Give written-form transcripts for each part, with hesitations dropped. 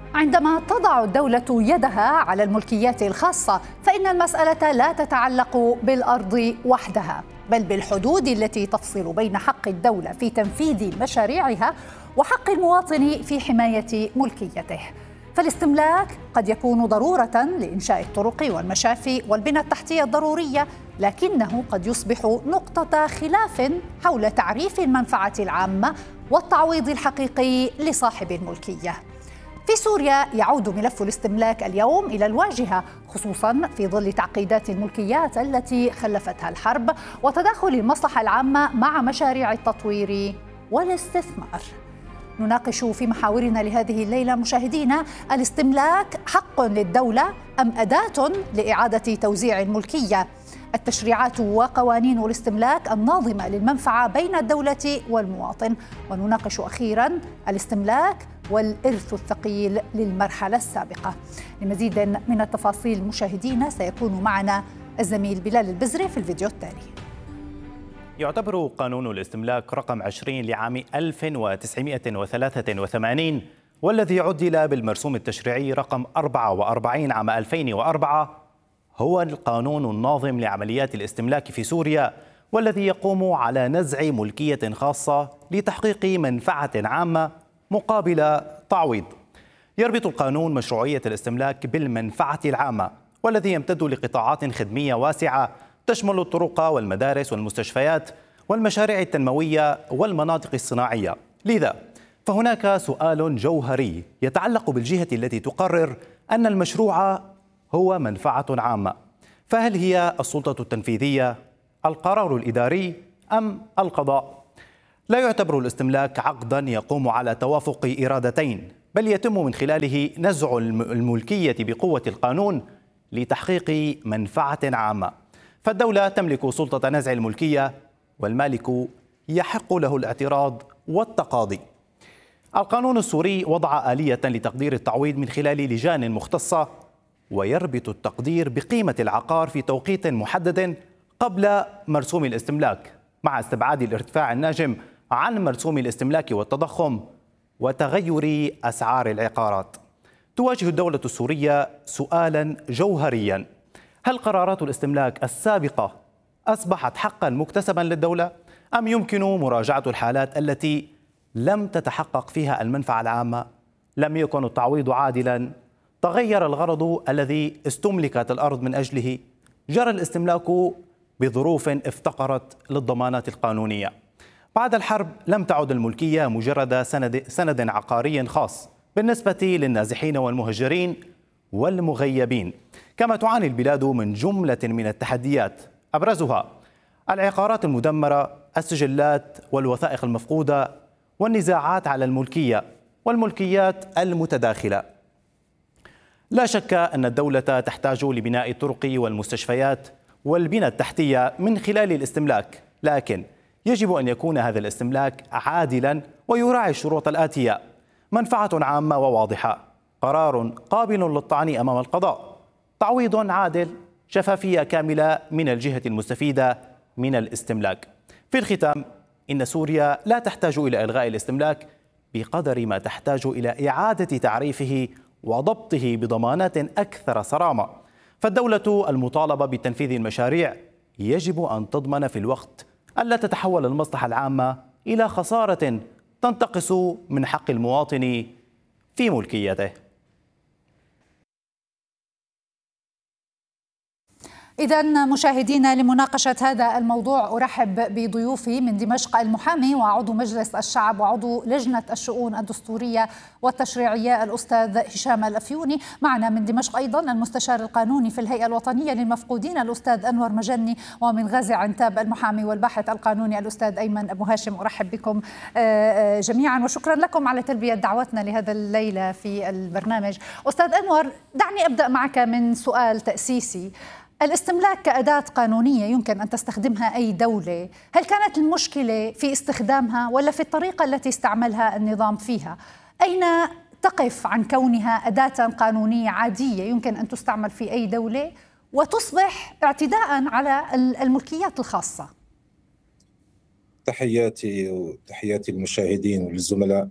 عندما تضع الدولة يدها على الملكيات الخاصة فإن المسألة لا تتعلق بالأرض وحدها، بل بالحدود التي تفصل بين حق الدولة في تنفيذ مشاريعها وحق المواطن في حماية ملكيته. فالاستملاك قد يكون ضرورة لإنشاء الطرق والمشافي والبنى التحتية الضرورية، لكنه قد يصبح نقطة خلاف حول تعريف المنفعة العامة والتعويض الحقيقي لصاحب الملكية. في سوريا يعود ملف الاستملاك اليوم إلى الواجهة، خصوصاً في ظل تعقيدات الملكيات التي خلفتها الحرب وتداخل المصلحة العامة مع مشاريع التطوير والاستثمار. نناقش في محاورنا لهذه الليلة مشاهدينا: الاستملاك حق للدولة أم أداة لإعادة توزيع الملكية؟ التشريعات وقوانين الاستملاك الناظمة للمنفعة بين الدولة والمواطن. ونناقش أخيراً الاستملاك والإرث الثقيل للمرحلة السابقة. لمزيد من التفاصيل مشاهدينا سيكون معنا الزميل بلال البزري في الفيديو التالي. يعتبر قانون الاستملاك رقم 20 لعام 1983 والذي عدل بالمرسوم التشريعي رقم 44 عام 2004 هو القانون الناظم لعمليات الاستملاك في سوريا، والذي يقوم على نزع ملكية خاصة لتحقيق منفعة عامة مقابل تعويض. يربط القانون مشروعية الاستملاك بالمنفعة العامة، والذي يمتد لقطاعات خدمية واسعة تشمل الطرق والمدارس والمستشفيات والمشاريع التنموية والمناطق الصناعية. لذا فهناك سؤال جوهري يتعلق بالجهة التي تقرر أن المشروع هو منفعة عامة، فهل هي السلطة التنفيذية، القرار الإداري أم القضاء؟ لا يعتبر الاستملاك عقداً يقوم على توافق إرادتين، بل يتم من خلاله نزع الملكية بقوة القانون لتحقيق منفعة عامة. فالدولة تملك سلطة نزع الملكية، والمالك يحق له الاعتراض والتقاضي. القانون السوري وضع آلية لتقدير التعويض من خلال لجان مختصة، ويربط التقدير بقيمة العقار في توقيت محدد قبل مرسوم الاستملاك، مع استبعاد الارتفاع الناجم عن مرسوم الاستملاك والتضخم وتغير أسعار العقارات. تواجه الدولة السورية سؤالا جوهريا: هل قرارات الاستملاك السابقة أصبحت حقا مكتسبا للدولة، أم يمكن مراجعة الحالات التي لم تتحقق فيها المنفعة العامة؟ لم يكن التعويض عادلا؟ تغير الغرض الذي استملكت الأرض من أجله؟ جرى الاستملاك بظروف افتقرت للضمانات القانونية. بعد الحرب لم تعد الملكية مجرد سند عقاري خاص بالنسبة للنازحين والمهجرين والمغيبين، كما تعاني البلاد من جملة من التحديات، أبرزها العقارات المدمرة، السجلات والوثائق المفقودة، والنزاعات على الملكية والملكيات المتداخلة. لا شك أن الدولة تحتاج لبناء الطرق والمستشفيات والبنى التحتية من خلال الاستملاك، لكن يجب أن يكون هذا الاستملاك عادلا ويراعي الشروط الآتية: منفعة عامة وواضحة، قرار قابل للطعن أمام القضاء، تعويض عادل، شفافية كاملة من الجهة المستفيدة من الاستملاك. في الختام، إن سوريا لا تحتاج إلى إلغاء الاستملاك بقدر ما تحتاج إلى إعادة تعريفه وضبطه بضمانات أكثر صرامة. فالدولة المطالبة بتنفيذ المشاريع يجب أن تضمن في الوقت ألا تتحول المصلحة العامة إلى خسارة تنتقص من حق المواطن في ملكيته. إذا مشاهدينا، لمناقشة هذا الموضوع أرحب بضيوفي من دمشق: المحامي وعضو مجلس الشعب وعضو لجنة الشؤون الدستورية والتشريعية الأستاذ هشام الأفيوني. معنا من دمشق أيضا المستشار القانوني في الهيئة الوطنية للمفقودين الأستاذ أنور مجني، ومن غازي عنتاب المحامي والباحث القانوني الأستاذ أيمن أبو هاشم. أرحب بكم جميعا وشكرا لكم على تلبية دعوتنا لهذا الليلة في البرنامج. أستاذ أنور، دعني أبدأ معك من سؤال تأسيسي: الاستملاك كأداة قانونية يمكن أن تستخدمها أي دولة، هل كانت المشكلة في استخدامها ولا في الطريقة التي استعملها النظام فيها؟ أين تقف عن كونها أداة قانونية عادية يمكن أن تستعمل في أي دولة وتصبح اعتداء على الملكيات الخاصة؟ تحياتي وتحياتي للمشاهدين وللزملاء.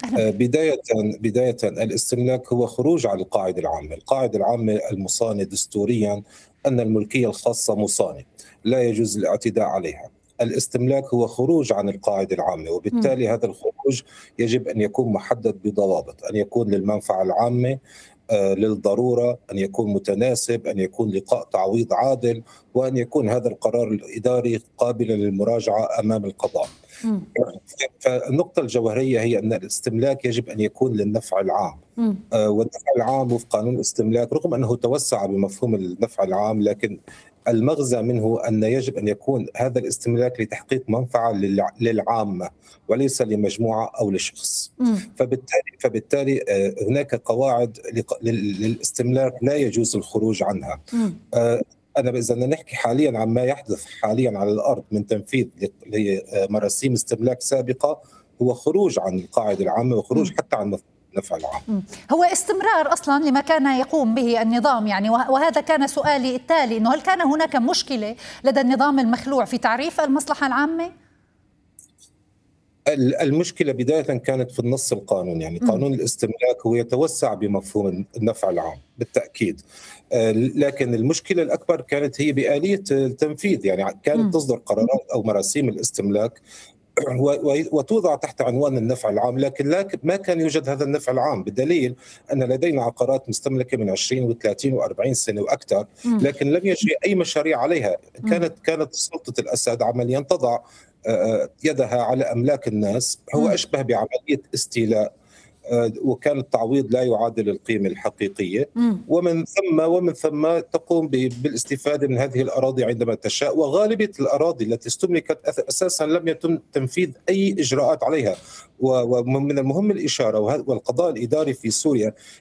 بداية الاستملاك هو خروج عن القاعدة العامة. القاعدة العامة المصانة دستوريا أن الملكية الخاصة مصانة لا يجوز الاعتداء عليها. الاستملاك هو خروج عن القاعدة العامة، وبالتالي هذا الخروج يجب أن يكون محدد بضوابط، أن يكون للمنفعة العامة، للضرورة، أن يكون متناسب، أن يكون لقاء تعويض عادل، وأن يكون هذا القرار الإداري قابلا للمراجعة أمام القضاء. فالنقطة الجوهرية هي أن الاستملاك يجب أن يكون للنفع العام. والنفع العام وفق قانون الاستملاك رغم أنه توسع بمفهوم النفع العام، لكن المغزى منه أن يجب أن يكون هذا الاستملاك لتحقيق منفعة للعامة وليس لمجموعة أو لشخص. فبالتالي هناك قواعد للاستملاك لا يجوز الخروج عنها. إذا نحكي حاليا عن ما يحدث حاليا على الأرض من تنفيذ لمراسيم استملاك سابقة، هو خروج عن القاعدة العامة وخروج حتى عن النفع العام. هو استمرار أصلا لما كان يقوم به النظام، يعني وهذا كان سؤالي التالي، إنه هل كان هناك مشكلة لدى النظام المخلوع في تعريف المصلحة العامة؟ المشكلة بداية كانت في النص القانوني، يعني قانون الاستملاك هو يتوسع بمفهوم النفع العام بالتأكيد، لكن المشكلة الأكبر كانت هي بآلية التنفيذ. يعني كانت تصدر قرارات أو مراسيم الاستملاك وتوضع تحت عنوان النفع العام، لكن ما كان يوجد هذا النفع العام، بدليل أن لدينا عقارات مستملكة من 20 و30 و40 سنة وأكثر، لكن لم يجري أي مشاريع عليها. كانت سلطة الأسد عمليا تضع يدها على أملاك الناس، هو أشبه بعملية استيلاء، وكان التعويض لا يعادل القيمة الحقيقية، ومن ثم تقوم بالاستفادة من هذه الأراضي عندما تشاء. وغالبية الأراضي التي استملكت أساسا لم يتم تنفيذ أي إجراءات عليها. ومن المهم الإشارة، والقضاء الإداري في سوريا